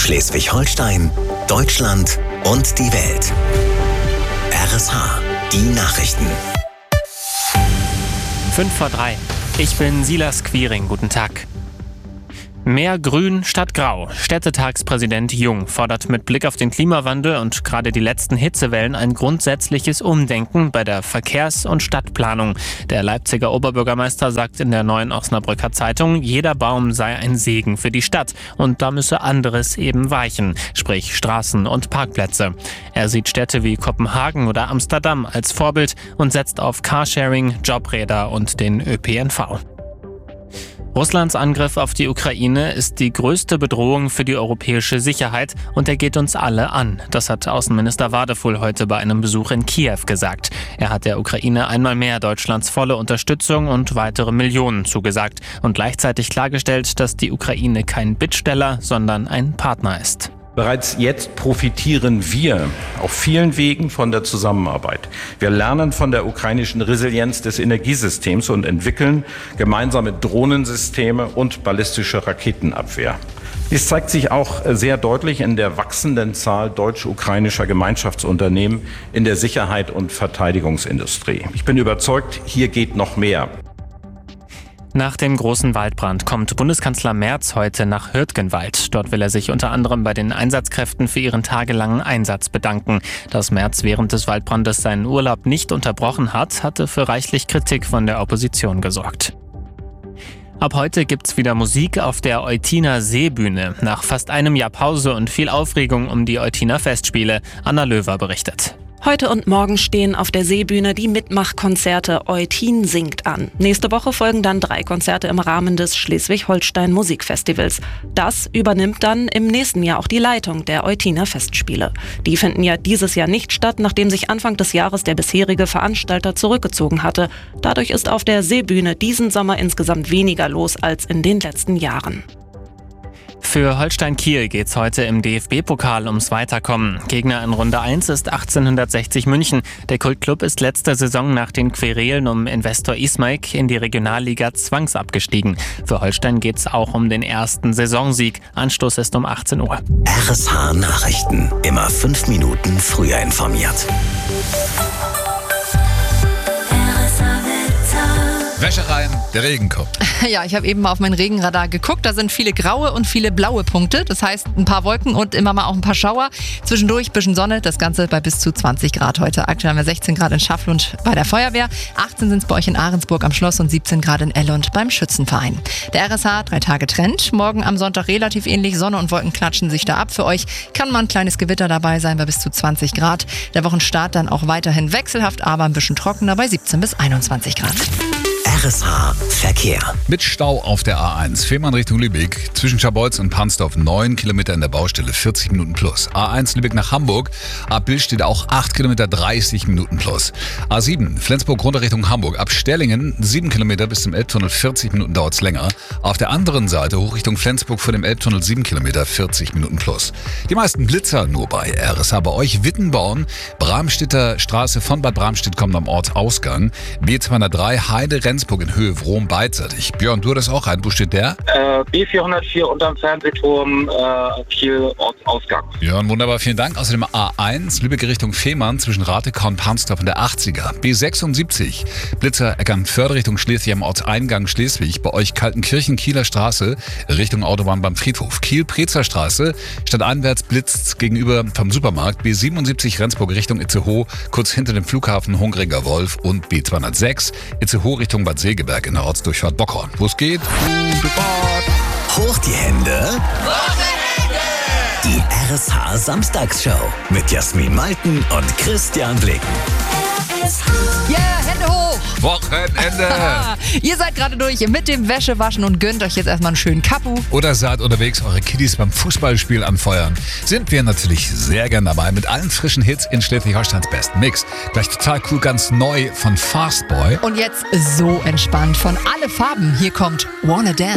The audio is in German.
Schleswig-Holstein, Deutschland und die Welt. RSH, die Nachrichten. 5:03. Ich bin Silas Quiring. Guten Tag. Mehr Grün statt Grau. Städtetagspräsident Jung fordert mit Blick auf den Klimawandel und gerade die letzten Hitzewellen ein grundsätzliches Umdenken bei der Verkehrs- und Stadtplanung. Der Leipziger Oberbürgermeister sagt in der Neuen Osnabrücker Zeitung, jeder Baum sei ein Segen für die Stadt und da müsse anderes eben weichen, sprich Straßen und Parkplätze. Er sieht Städte wie Kopenhagen oder Amsterdam als Vorbild und setzt auf Carsharing, Jobräder und den ÖPNV. Russlands Angriff auf die Ukraine ist die größte Bedrohung für die europäische Sicherheit und er geht uns alle an. Das hat Außenminister Wadefull heute bei einem Besuch in Kiew gesagt. Er hat der Ukraine einmal mehr Deutschlands volle Unterstützung und weitere Millionen zugesagt und gleichzeitig klargestellt, dass die Ukraine kein Bittsteller, sondern ein Partner ist. Bereits jetzt profitieren wir auf vielen Wegen von der Zusammenarbeit. Wir lernen von der ukrainischen Resilienz des Energiesystems und entwickeln gemeinsame Drohnensysteme und ballistische Raketenabwehr. Dies zeigt sich auch sehr deutlich in der wachsenden Zahl deutsch-ukrainischer Gemeinschaftsunternehmen in der Sicherheit- und Verteidigungsindustrie. Ich bin überzeugt, hier geht noch mehr. Nach dem großen Waldbrand kommt Bundeskanzler Merz heute nach Hürtgenwald. Dort will er sich unter anderem bei den Einsatzkräften für ihren tagelangen Einsatz bedanken. Dass Merz während des Waldbrandes seinen Urlaub nicht unterbrochen hat, hatte für reichlich Kritik von der Opposition gesorgt. Ab heute gibt's wieder Musik auf der Eutiner Seebühne. Nach fast einem Jahr Pause und viel Aufregung um die Eutiner Festspiele. Anna Löwer berichtet. Heute und morgen stehen auf der Seebühne die Mitmachkonzerte Eutin singt an. Nächste Woche folgen dann 3 Konzerte im Rahmen des Schleswig-Holstein Musikfestivals. Das übernimmt dann im nächsten Jahr auch die Leitung der Eutiner Festspiele. Die finden ja dieses Jahr nicht statt, nachdem sich Anfang des Jahres der bisherige Veranstalter zurückgezogen hatte. Dadurch ist auf der Seebühne diesen Sommer insgesamt weniger los als in den letzten Jahren. Für Holstein Kiel geht's heute im DFB-Pokal ums Weiterkommen. Gegner in Runde 1 ist 1860 München. Der Kultclub ist letzte Saison nach den Querelen um Investor Ismaik in die Regionalliga zwangsabgestiegen. Für Holstein geht's auch um den ersten Saisonsieg. Anstoß ist um 18 Uhr. RSH Nachrichten. Immer 5 Minuten früher informiert. Wäsche rein, der Regen kommt. Ja, ich habe eben mal auf mein Regenradar geguckt. Da sind viele graue und viele blaue Punkte. Das heißt, ein paar Wolken und immer mal auch ein paar Schauer. Zwischendurch ein bisschen Sonne. Das Ganze bei bis zu 20 Grad heute. Aktuell haben wir 16 Grad in Schafflund bei der Feuerwehr. 18 sind es bei euch in Ahrensburg am Schloss und 17 Grad in Ellund beim Schützenverein. Der RSH 3 Tage Trend. Morgen am Sonntag relativ ähnlich. Sonne und Wolken klatschen sich da ab. Für euch kann mal ein kleines Gewitter dabei sein bei bis zu 20 Grad. Der Wochenstart dann auch weiterhin wechselhaft, aber ein bisschen trockener bei 17 bis 21 Grad. RSH Verkehr. Mit Stau auf der A1. Fehmarn Richtung Lübeck. Zwischen Scharbeutz und Pansdorf 9 Kilometer in der Baustelle, 40 Minuten plus. A1 Lübeck nach Hamburg. Ab Bill steht auch 8 Kilometer, 30 Minuten plus. A7 Flensburg runter Richtung Hamburg. Ab Sterlingen 7 Kilometer bis zum Elbtunnel, 40 Minuten dauert's länger. Auf der anderen Seite hoch Richtung Flensburg vor dem Elbtunnel 7 Kilometer, 40 Minuten plus. Die meisten Blitzer nur bei RSH. Bei euch Wittenborn. Bramstedter Straße von Bad Bramstedt kommt am Ortsausgang. B203 Heide Rendsburg in Höhe Wrom beidseitig. Björn, du hattest auch einen. Wo steht der? B404 unterm Fernsehturm, Kiel Ortsausgang. Björn, wunderbar, vielen Dank. Außerdem A1 Lübeck Richtung Fehmarn zwischen Ratekau und Pansdorf in der 80er. B76 Blitzer Eckernförde Richtung Schleswig am Ortseingang Schleswig. Bei euch Kaltenkirchen Kieler Straße Richtung Autobahn beim Friedhof. Kiel-Prezer Straße stadteinwärts blitzt gegenüber vom Supermarkt. B77 Rendsburg Richtung Itzehoe kurz hinter dem Flughafen Hungringer Wolf und B206 Itzehoe Richtung Bad Segeberg in der Ortsdurchfahrt Bockhorn. Wo es geht? Hoch die Hände. Die RSH Samstagsshow mit Jasmin Malten und Christian Blicken. Yeah, Hände hoch! Wochenende! Ihr seid gerade durch mit dem Wäschewaschen und gönnt euch jetzt erstmal einen schönen Kapu. Oder seid unterwegs eure Kiddies beim Fußballspiel anfeuern. Sind wir natürlich sehr gern dabei mit allen frischen Hits in Schleswig-Holsteins besten Mix. Gleich total cool, ganz neu von Fastboy. Und jetzt so entspannt von Alle Farben. Hier kommt Wanna Dance.